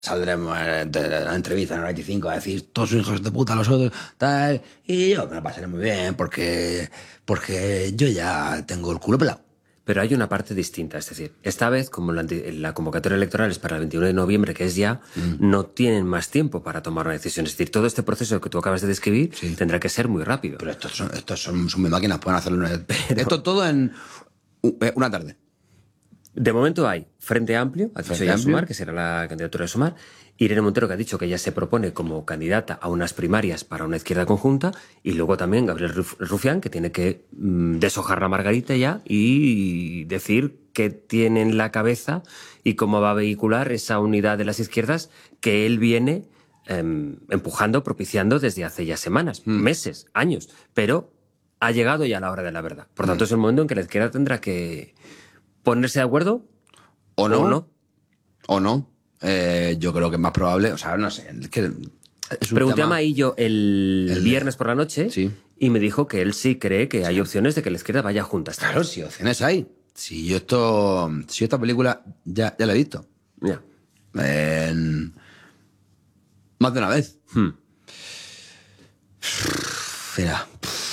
saldremos de la entrevista en el 25 a decir todos son hijos de puta los otros, tal, y yo me lo pasaré muy bien porque yo ya tengo el culo pelado. Pero hay una parte distinta, es decir, esta vez, como la convocatoria electoral es para el 21 de noviembre, que es ya, no tienen más tiempo para tomar una decisión. Es decir, todo este proceso que tú acabas de describir tendrá que ser muy rápido. Pero estos son muy máquinas, pueden hacerlo esto todo en una tarde. De momento hay Frente Amplio, ha dicho ya Sumar, que será la candidatura de Sumar. Irene Montero, que ha dicho que ella se propone como candidata a unas primarias para una izquierda conjunta. Y luego también Gabriel Rufián, que tiene que deshojar la margarita ya y decir qué tiene en la cabeza y cómo va a vehicular esa unidad de las izquierdas que él viene empujando, propiciando desde hace ya semanas, meses, años. Pero ha llegado ya la hora de la verdad. Por tanto, es el momento en que la izquierda tendrá que ponerse de acuerdo o no. Yo creo que es más probable, o sea, no sé. Es que pregunté a Maillo el viernes por la noche y me dijo que él sí cree que hay opciones de que la izquierda vaya juntas. Claro, sí, opciones hay. Si esta película ya la he visto. Ya. Más de una vez. Mira.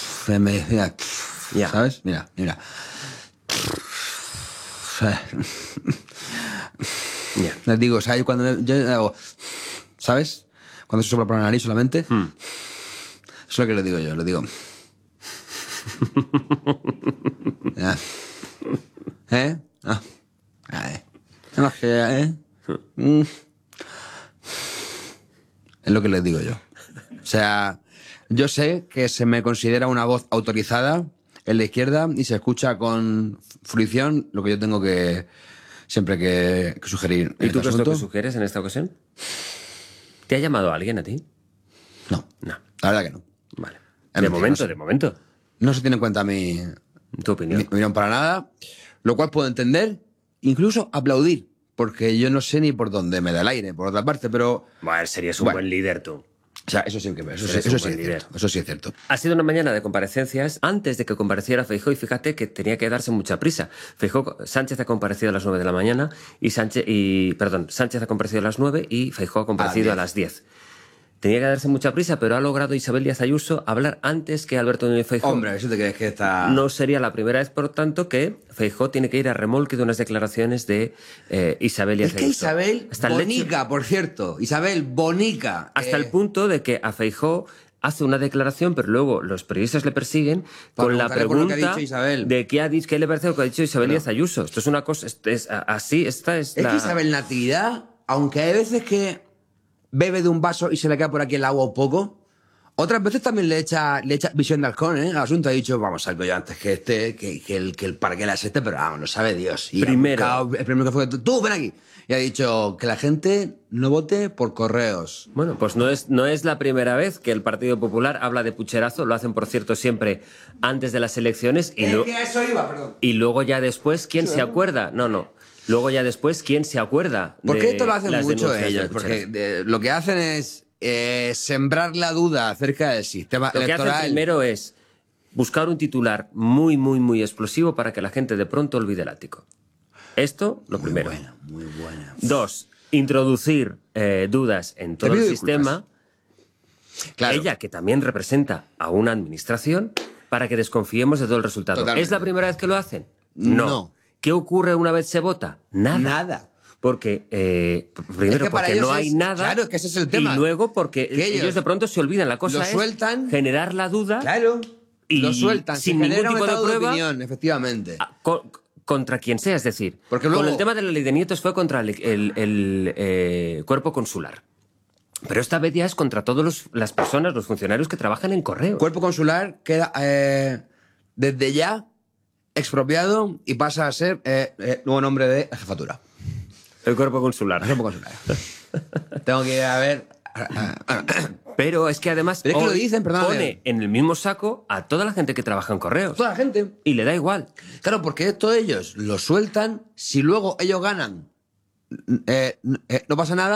Ya. ¿Sabes? Mira. Les digo, ¿sabes? Cuando yo hago, ¿sabes? Cuando se sopla por la nariz solamente. Eso es lo que le digo yo, le digo. Es lo que les digo yo. O sea, yo sé que se me considera una voz autorizada en la izquierda y se escucha con fruición lo que yo tengo que siempre que sugerir. ¿Y tú qué es lo que sugieres en esta ocasión? ¿Te ha llamado alguien a ti? No. La verdad que no. Vale. De momento. No se tiene en cuenta tu opinión. Mi opinión para nada, lo cual puedo entender, incluso aplaudir, porque yo no sé ni por dónde me da el aire, por otra parte, pero... Bueno, serías un buen líder tú. O sea, eso sí es cierto. Ha sido una mañana de comparecencias antes de que compareciera Feijóo y fíjate que tenía que darse mucha prisa. Sánchez ha comparecido a las 9 de la mañana Sánchez ha comparecido a las 9 y Feijóo ha comparecido a las 10. Tenía que darse mucha prisa, pero ha logrado Isabel Díaz Ayuso hablar antes que Alberto Núñez Feijóo. Hombre, ¿eso te crees que está...? No sería la primera vez, por tanto, que Feijóo tiene que ir a remolque de unas declaraciones de Isabel Díaz Ayuso. Es que Isabel bonica, por cierto. Isabel bonica. Hasta el punto de que a Feijóo hace una declaración, pero luego los periodistas le persiguen con la pregunta de qué le parece lo que ha dicho Isabel Díaz Ayuso. Esto es una cosa... así, esta es la... Es que Isabel Natividad, aunque hay veces que bebe de un vaso y se le cae por aquí el agua un poco, otras veces también le echa visión de halcón, al asunto. Ha dicho, vamos, salgo yo antes que el parguelas pero vamos, lo sabe Dios. Y primero el primero que fue, tú, ven aquí. Y ha dicho que la gente no vote por correos. Bueno, pues no es la primera vez que el Partido Popular habla de pucherazo. Lo hacen, por cierto, siempre antes de las elecciones. Que a eso iba, perdón. Y luego ya después, ¿quién se acuerda? No. Luego ya después, ¿quién se acuerda? Porque esto lo hacen mucho ellos. Porque lo que hacen es sembrar la duda acerca del sistema electoral. Lo que hacen primero es buscar un titular muy, muy, muy explosivo para que la gente de pronto olvide el ático. Esto, lo primero. Muy buena. 2, introducir dudas en todo el sistema. Claro. Ella, que también representa a una administración, para que desconfiemos de todo el resultado. Totalmente. ¿Es la primera vez que lo hacen? No. ¿Qué ocurre una vez se vota? Nada. Porque, primero, es que porque no hay nada. Claro, es que ese es el tema. Y luego porque ellos de pronto se olvidan. La cosa sueltan, es generar la duda. Claro. Y lo sueltan. Sin ningún tipo de prueba. Opinión, efectivamente. Contra quien sea, es decir. Porque luego... Con el tema de la ley de nietos fue contra el cuerpo consular. Pero esta vez ya es contra todas las personas, los funcionarios que trabajan en correo. Cuerpo consular queda desde ya expropiado y pasa a ser nuevo nombre de jefatura. El cuerpo consular. El cuerpo consular. Tengo que ir a ver... Pero es que además es que lo dicen, pone en el mismo saco a toda la gente que trabaja en correos. Toda la gente. Y le da igual. Claro, porque esto ellos lo sueltan, si luego ellos ganan, no pasa nada,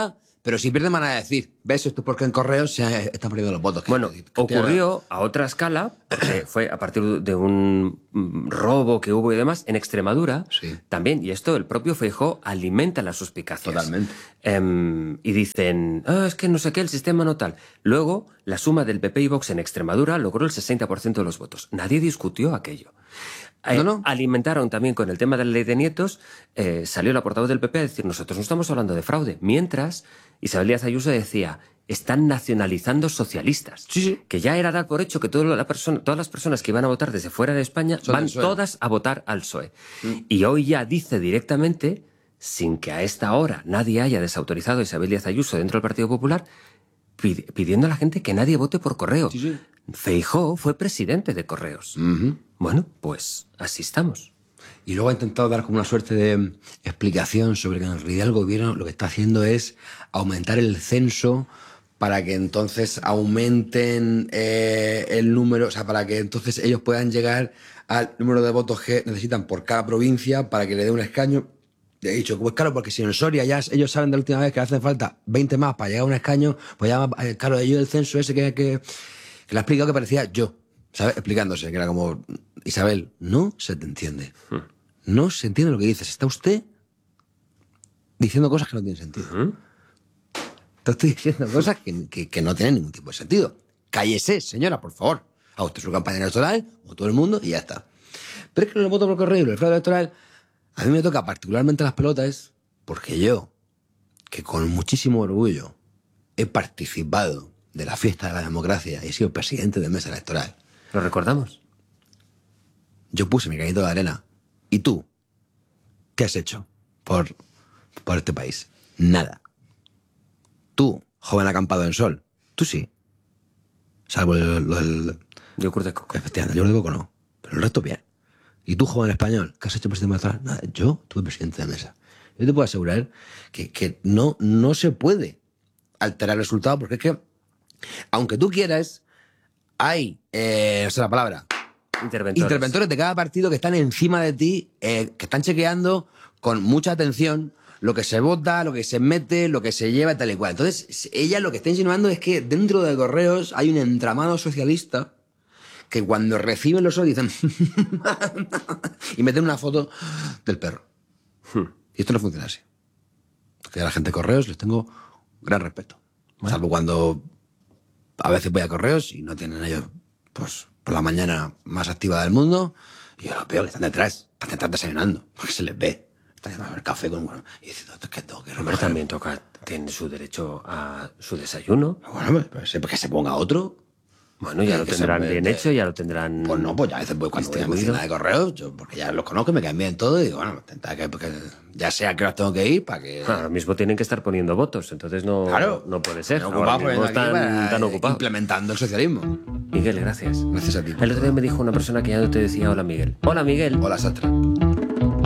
pero si pierden van a decir, ¿ves? Esto es porque en Correos se están perdiendo los votos. Bueno, ocurrió a otra escala, porque fue a partir de un robo que hubo y demás, en Extremadura también, y esto el propio Feijóo alimenta las suspicacias. Totalmente. Y dicen, es que no sé qué, el sistema no tal. Luego, la suma del PP y Vox en Extremadura logró el 60% de los votos. Nadie discutió aquello. No. Alimentaron también con el tema de la ley de nietos, salió la portavoz del PP a decir, nosotros no estamos hablando de fraude. Mientras, Isabel Díaz Ayuso decía, están nacionalizando socialistas. Sí. Que ya era dar por hecho que todas las personas que iban a votar desde fuera de España van todas a votar al PSOE. Y hoy ya dice directamente, sin que a esta hora nadie haya desautorizado a Isabel Díaz Ayuso dentro del Partido Popular, pidiendo a la gente que nadie vote por correo. Sí. Feijóo fue presidente de Correos. Bueno, pues así estamos. Y luego ha intentado dar como una suerte de explicación sobre que en realidad el gobierno lo que está haciendo es aumentar el censo para que entonces aumenten el número, o sea, para que entonces ellos puedan llegar al número de votos que necesitan por cada provincia para que le dé un escaño. He dicho, pues claro, porque si en Soria ya ellos saben de la última vez que hacen falta 20 más para llegar a un escaño, pues ya, claro, ellos el censo ese que le ha explicado que parecía yo, ¿sabes? Explicándose, que era como, Isabel, no se te entiende. No se entiende lo que dices. Está usted diciendo cosas que no tienen sentido. Te estoy diciendo cosas que no tienen ningún tipo de sentido. Cállese, señora, por favor. Haga usted su campaña electoral, como todo el mundo, y ya está. Pero es que el voto por correo y el fraude electoral, a mí me toca particularmente las pelotas, porque yo, que con muchísimo orgullo he participado de la fiesta de la democracia y he sido presidente de mesa electoral. ¿Lo recordamos? Yo puse mi granito de arena. ¿Y tú? ¿Qué has hecho por este país? Nada. Tú, joven acampado en sol, tú sí. Salvo el yogur de coco. Efectivamente, el yogur de coco no. Pero el resto bien. ¿Y tú, joven español, qué has hecho presidente de mesa? Nada. Yo tuve presidente de mesa. Yo te puedo asegurar que no se puede alterar el resultado porque es que, aunque tú quieras, hay, no sé la palabra, interventores de cada partido que están encima de ti, que están chequeando con mucha atención lo que se vota, lo que se mete, lo que se lleva, tal y cual. Entonces, ella lo que está insinuando es que dentro de Correos hay un entramado socialista que cuando reciben los dicen y meten una foto del perro. Y esto no funciona así. Porque a la gente de Correos les tengo gran respeto. Bueno. Salvo cuando a veces voy a Correos y no tienen ellos, pues, por la mañana más activa del mundo, y yo lo veo que están detrás desayunando, porque se les ve. Están tomando el café con... Y diciendo, es que tengo que recoger. Hombre, también tiene su derecho a su desayuno. Bueno, pues que se ponga otro. Bueno, ya lo tendrán bien hecho, ya lo tendrán... Pues no, pues ya a veces voy cuando voy a mi oficina de Correos, porque ya los conozco, me caen bien todo, y digo, bueno, porque ya sé a qué horas tengo que ir para que... Ahora mismo tienen que estar poniendo votos, entonces no, claro, no puede ser. Ahora mismo están tan ocupados. Implementando el socialismo. Miguel, gracias. Gracias a ti. El otro día me dijo una persona que ya no te decía hola, Miguel. Hola, Miguel. Hola, Sastra.